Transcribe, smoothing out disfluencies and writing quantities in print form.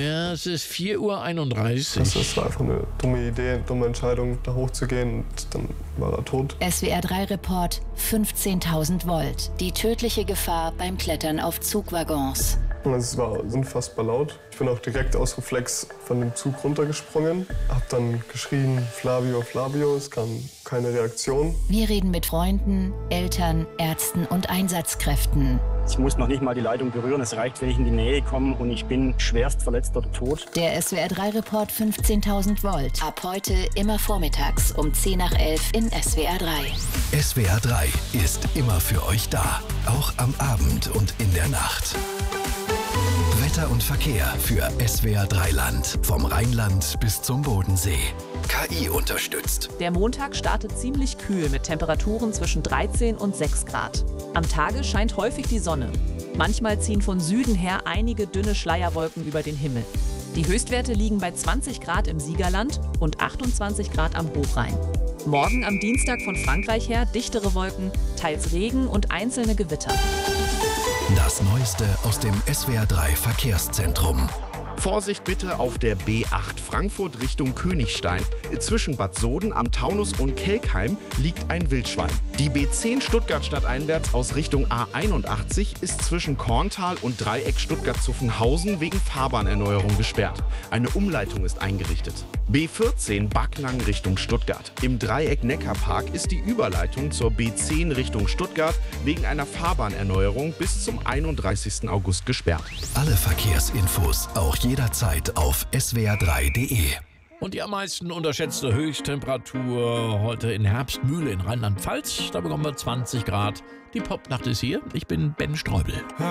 Ja, es ist 4:31 Uhr. Das war einfach eine dumme Idee, dumme Entscheidung, da hochzugehen, und dann war er tot. SWR3-Report 15.000 Volt. Die tödliche Gefahr beim Klettern auf Zugwaggons. Und es war unfassbar laut. Ich bin auch direkt aus Reflex von dem Zug runtergesprungen, hab dann geschrien, Flavio, Flavio, es kam keine Reaktion. Wir reden mit Freunden, Eltern, Ärzten und Einsatzkräften. Ich muss noch nicht mal die Leitung berühren. Es reicht, wenn ich in die Nähe komme und ich bin schwerst verletzt oder tot. Der SWR3-Report 15.000 Volt. Ab heute immer vormittags um 10:11 in SWR3. SWR3 ist immer für euch da. Auch am Abend und in der Nacht. Wetter und Verkehr für SWR3 Land. Vom Rheinland bis zum Bodensee. KI unterstützt. Der Montag startet ziemlich kühl mit Temperaturen zwischen 13 und 6 Grad. Am Tage scheint häufig die Sonne. Manchmal ziehen von Süden her einige dünne Schleierwolken über den Himmel. Die Höchstwerte liegen bei 20 Grad im Siegerland und 28 Grad am Hochrhein. Morgen am Dienstag von Frankreich her dichtere Wolken, teils Regen und einzelne Gewitter. Das Neueste aus dem SWR3 Verkehrszentrum. Vorsicht bitte auf der B8 Frankfurt Richtung Königstein. Zwischen Bad Soden am Taunus und Kelkheim liegt ein Wildschwein. Die B10 Stuttgart stadteinwärts aus Richtung A81 ist zwischen Korntal und Dreieck Stuttgart-Zuffenhausen wegen Fahrbahnerneuerung gesperrt. Eine Umleitung ist eingerichtet. B14 Backnang Richtung Stuttgart. Im Dreieck Neckarpark ist die Überleitung zur B10 Richtung Stuttgart wegen einer Fahrbahnerneuerung bis zum 31. August gesperrt. Alle Verkehrsinfos auch jederzeit auf swr3.de. Und die am meisten unterschätzte Höchsttemperatur heute in Herbstmühle in Rheinland-Pfalz. Da bekommen wir 20 Grad. Die Popnacht ist hier. Ich bin Ben Streubel.